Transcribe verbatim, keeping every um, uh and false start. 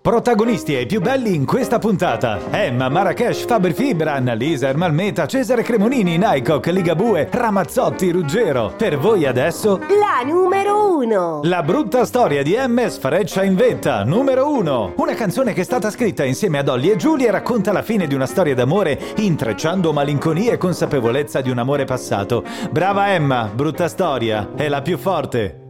Protagonisti e i più belli in questa puntata: Emma, Marrakesh, Fabri Fibra, Annalisa, Ermalmeta, Cesare Cremonini, Naikok, Ligabue, Ramazzotti, Ruggero. Per voi adesso la numero uno. La brutta storia di Emmes Freccia in vetta, numero uno. Una canzone che è stata scritta insieme a Dolly e Giulia e racconta la fine di una storia d'amore, intrecciando malinconia e consapevolezza di un amore passato. Brava Emma, brutta storia, è la più forte.